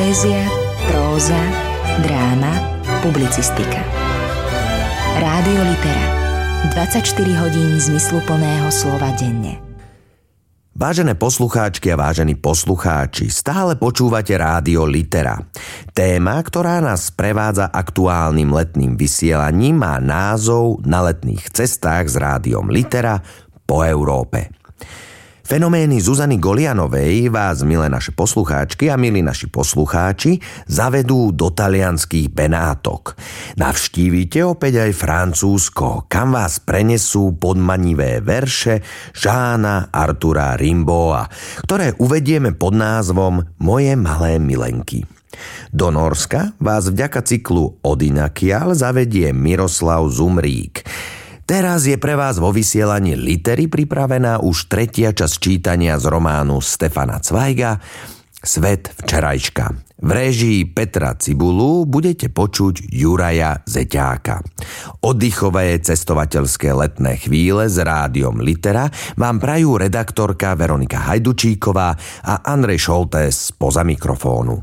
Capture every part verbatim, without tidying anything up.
Poézia, próza, dráma, publicistika. Rádio Litera. dvadsaťštyri hodín zmysluplného slova denne. Vážené poslucháčky a vážení poslucháči, stále počúvate Rádio Litera. Téma, ktorá nás prevádza aktuálnym letným vysielaním, má názov Na letných cestách s Rádiom Litera po Európe. Fenomény Zuzany Golianovej vás, milé naše poslucháčky a milí naši poslucháči, zavedú do talianských Benátok. Navštívite opäť aj Francúzsko, kam vás prenesú podmanivé verše Jeana Artura Rimbaua, ktoré uvedieme pod názvom Moje malé milenky. Do Norska vás vďaka cyklu Odinakiaľ zavedie Miroslav Zumrík. Teraz je pre vás vo vysielaní Litery pripravená už tretia časť čítania z románu Stefana Zweiga Svet včerajška. V réžii Petra Cibulu budete počuť Juraja Zeťáka. Oddychové cestovateľské letné chvíle s Rádiom Litera vám prajú redaktorka Veronika Hajdučíková a Andrej Šoltés spoza mikrofónu.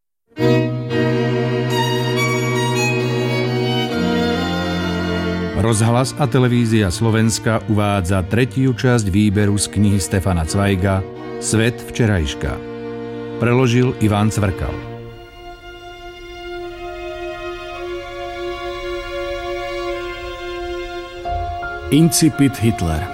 Rozhlas a televízia Slovenska uvádza tretiu časť výberu z knihy Stefana Zweiga Svet včerajška. Preložil Ivan Cvrkal. Incipit Hitler.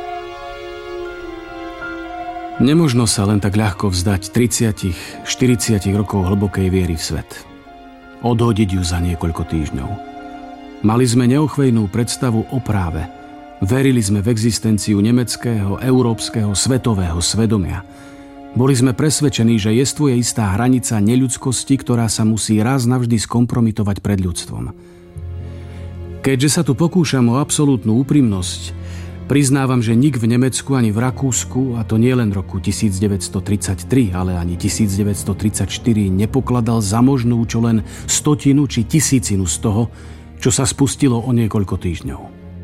Nemožno sa len tak ľahko vzdať tridsať štyridsať rokov hlbokej viery v svet. Odhodiť ju za niekoľko týždňov. Mali sme neochvejnú predstavu o práve. Verili sme v existenciu nemeckého, európskeho, svetového svedomia. Boli sme presvedčení, že jestvuje istá hranica neľudskosti, ktorá sa musí raz navždy skompromitovať pred ľudstvom. Keďže sa tu pokúšam o absolútnu úprimnosť, priznávam, že nik v Nemecku ani v Rakúsku, a to nie len roku devätnásťtridsaťtri, ale ani devätnásťtridsaťštyri, nepokladal za možnú čo len stotinu či tisícinu z toho, čo sa spustilo o niekoľko týždňov.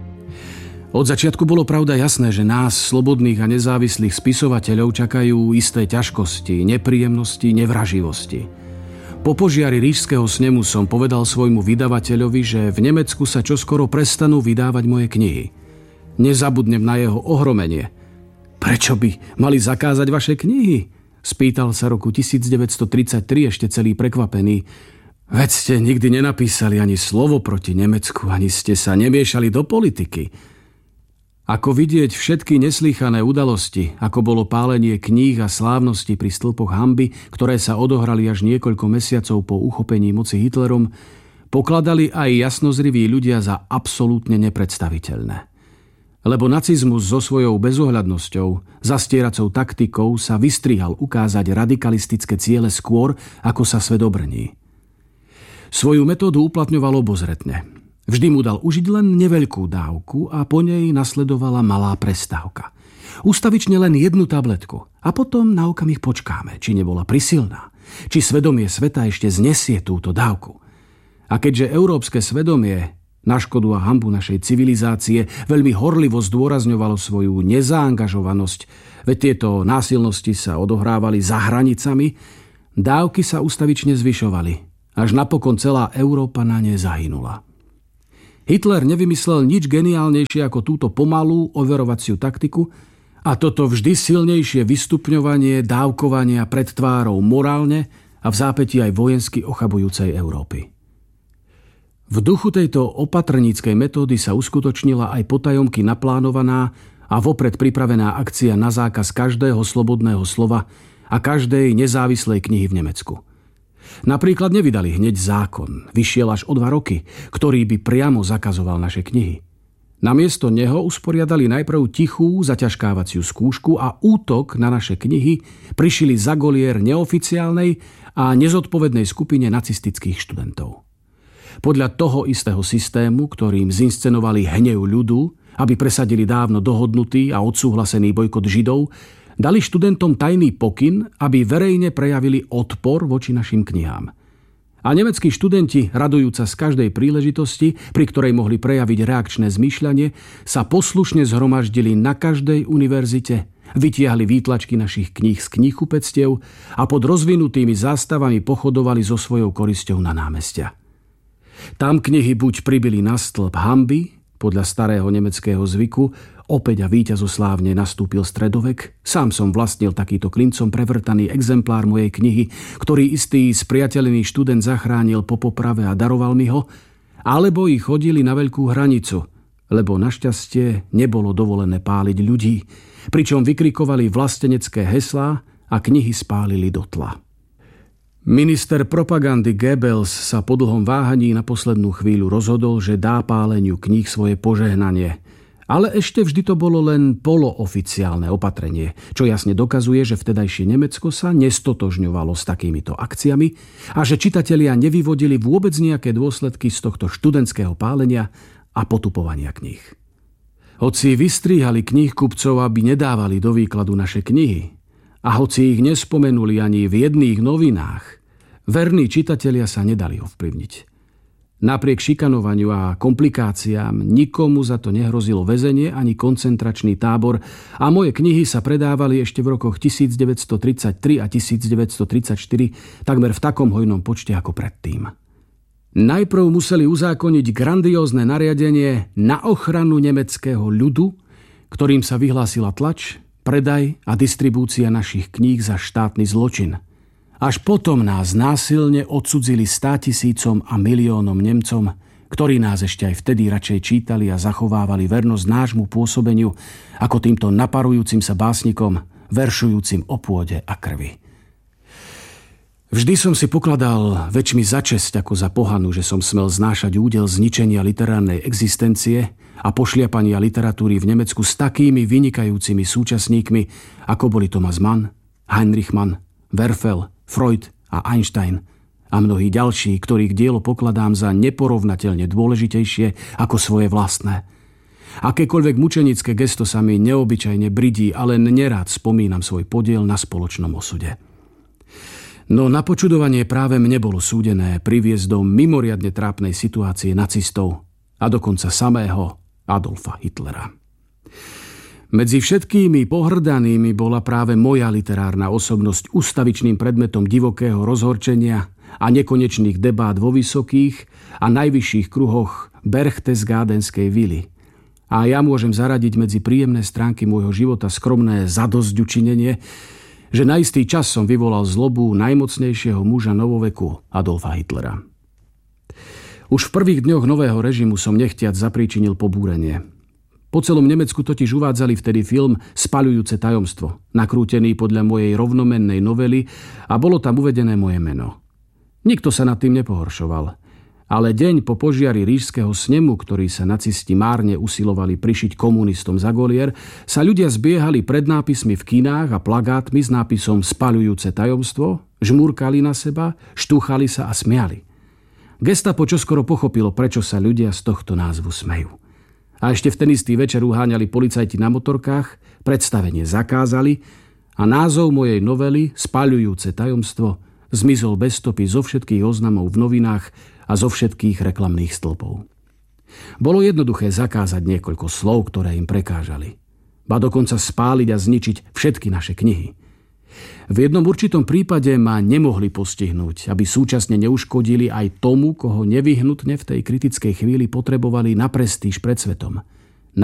Od začiatku bolo pravda jasné, že nás, slobodných a nezávislých spisovateľov, čakajú isté ťažkosti, nepríjemnosti, nevraživosti. Po požiari Ríšskeho snemu som povedal svojmu vydavateľovi, že v Nemecku sa čoskoro prestanú vydávať moje knihy. Nezabudnem na jeho ohromenie. Prečo by mali zakázať vaše knihy? Spýtal sa roku devätnásťtridsaťtri ešte celý prekvapený. Veď ste nikdy nenapísali ani slovo proti Nemecku, ani ste sa nemiešali do politiky. Ako vidieť všetky neslýchané udalosti, ako bolo pálenie kníh a slávnosti pri stĺpoch hanby, ktoré sa odohrali až niekoľko mesiacov po uchopení moci Hitlerom, pokladali aj jasnozriví ľudia za absolútne nepredstaviteľné. Lebo nacizmus so svojou bezohľadnosťou, zastieracou taktikou sa vystrihal ukázať radikalistické ciele skôr, ako sa svet obrní. Svoju metódu uplatňoval obozretne. Vždy mu dal užiť len neveľkú dávku a po nej nasledovala malá prestávka. Ustavične len jednu tabletku a potom na okamih počkáme, či nebola prisilná, či svedomie sveta ešte znesie túto dávku. A keďže európske svedomie na škodu a hanbu našej civilizácie veľmi horlivo zdôrazňovalo svoju nezaangažovanosť, veď tieto násilnosti sa odohrávali za hranicami, dávky sa ustavične zvyšovali, až napokon celá Európa na ne zahynula. Hitler nevymyslel nič geniálnejšie ako túto pomalú overovaciu taktiku a toto vždy silnejšie vystupňovanie dávkovania pred tvárou morálne a v zápätí aj vojensky ochabujúcej Európy. V duchu tejto opatrníckej metódy sa uskutočnila aj potajomky naplánovaná a vopred pripravená akcia na zákaz každého slobodného slova a každej nezávislej knihy v Nemecku. Napríklad nevydali hneď zákon, vyšiel až o dva roky, ktorý by priamo zakazoval naše knihy. Namiesto neho usporiadali najprv tichú zaťažkávaciu skúšku a útok na naše knihy prišili za golier neoficiálnej a nezodpovednej skupine nacistických študentov. Podľa toho istého systému, ktorým zinscenovali hnev ľudu, aby presadili dávno dohodnutý a odsúhlasený bojkot Židov, dali študentom tajný pokyn, aby verejne prejavili odpor voči našim knihám. A nemeckí študenti, radujúca z každej príležitosti, pri ktorej mohli prejaviť reakčné zmýšľanie, sa poslušne zhromaždili na každej univerzite vytiahli výtlačky našich kníh z kníhkupectiev a pod rozvinutými zástavami pochodovali so svojou korisťou na námestia. Tam knihy buď pribili na stĺp hanby, podľa starého nemeckého zvyku, opäť a víťazoslávne nastúpil stredovek. Sám som vlastnil takýto klincom prevrtaný exemplár mojej knihy, ktorý istý spriateľený študent zachránil po poprave a daroval mi ho, alebo ich chodili na veľkú hranicu, lebo našťastie nebolo dovolené páliť ľudí, pričom vykrikovali vlastenecké heslá a knihy spálili do tla. Minister propagandy Goebbels sa po dlhom váhaní na poslednú chvíľu rozhodol, že dá páleniu kníh svoje požehnanie. Ale ešte vždy to bolo len polooficiálne opatrenie, čo jasne dokazuje, že vtedajšie Nemecko sa nestotožňovalo s takýmito akciami a že čitatelia nevyvodili vôbec nejaké dôsledky z tohto študentského pálenia a potupovania kníh. Hoci vystríhali kníhkupcov, aby nedávali do výkladu naše knihy, a hoci ich nespomenuli ani v jedných novinách, verní čitatelia sa nedali ovplyvniť. Napriek šikanovaniu a komplikáciám nikomu za to nehrozilo väzenie ani koncentračný tábor a moje knihy sa predávali ešte v rokoch devätnásťtridsaťtri a devätnásťtridsaťštyri takmer v takom hojnom počte ako predtým. Najprv museli uzákoniť grandiózne nariadenie na ochranu nemeckého ľudu, ktorým sa vyhlásila tlač, predaj a distribúcia našich kníh za štátny zločin. Až potom nás násilne odcudzili státisícom a miliónom Nemcom, ktorí nás ešte aj vtedy radšej čítali a zachovávali vernosť nášmu pôsobeniu ako týmto naparujúcim sa básnikom, veršujúcim o pôde a krvi. Vždy som si pokladal väčšmi za česť ako za pohanu, že som smel znášať údel zničenia literárnej existencie a pošliapania literatúry v Nemecku s takými vynikajúcimi súčasníkmi, ako boli Thomas Mann, Heinrich Mann, Werfel, Freud a Einstein a mnohí ďalší, ktorých dielo pokladám za neporovnateľne dôležitejšie ako svoje vlastné. Akékoľvek mučenické gesto sa mi neobyčajne bridí, ale nerád spomínam svoj podiel na spoločnom osude. No na počudovanie práve mne bolo súdené priviesť do mimoriadne trápnej situácie nacistov a dokonca samého Adolfa Hitlera. Medzi všetkými pohrdanými bola práve moja literárna osobnosť ustavičným predmetom divokého rozhorčenia a nekonečných debát vo vysokých a najvyšších kruhoch Berchtesgadenskej vily. A ja môžem zaradiť medzi príjemné stránky môjho života skromné zadosťučinenie, že na istý čas som vyvolal zlobu najmocnejšieho muža novoveku Adolfa Hitlera. Už v prvých dňoch nového režimu som nechtiac zapríčinil pobúrenie. Po celom Nemecku totiž uvádzali vtedy film Spaľujúce tajomstvo, nakrútený podľa mojej rovnomennej novely a bolo tam uvedené moje meno. Nikto sa nad tým nepohoršoval, ale deň po požiari ríšskeho snemu, ktorý sa nacisti márne usilovali prišiť komunistom za golier, sa ľudia zbiehali pred nápismi v kinách a plagátmi s nápisom Spaľujúce tajomstvo, žmúrkali na seba, štúchali sa a smiali. Gestapo čoskoro pochopilo, prečo sa ľudia z tohto názvu smejú. A ešte v ten istý večer uháňali policajti na motorkách, predstavenie zakázali a názov mojej novely Spaľujúce tajomstvo zmizol bez stopy zo všetkých oznamov v novinách a zo všetkých reklamných stĺpov. Bolo jednoduché zakázať niekoľko slov, ktoré im prekážali. Ba dokonca spáliť a zničiť všetky naše knihy. V jednom určitom prípade ma nemohli postihnúť, aby súčasne neuškodili aj tomu, koho nevyhnutne v tej kritickej chvíli potrebovali na prestíž pred svetom.